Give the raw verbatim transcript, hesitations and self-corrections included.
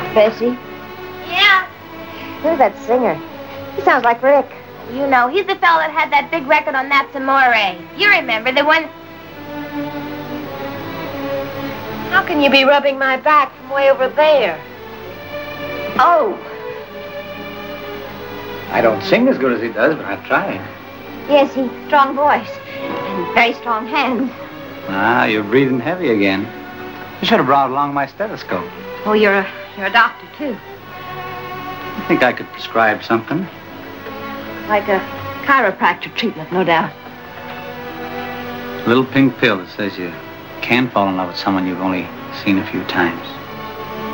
Bessie? Yeah? Who's that singer? He sounds like Rick. You know, he's the fellow that had that big record on That's Amore. You remember, the one... How can you be rubbing my back from way over there? Oh. I don't sing as good as he does, but I've tried. Yes, he's strong voice. And very strong hands. Ah, you're breathing heavy again. You should have brought along my stethoscope. Oh, you're a, you're a doctor, too. I think I could prescribe something. Like a chiropractor treatment, no doubt. A little pink pill that says you can fall in love with someone you've only seen a few times.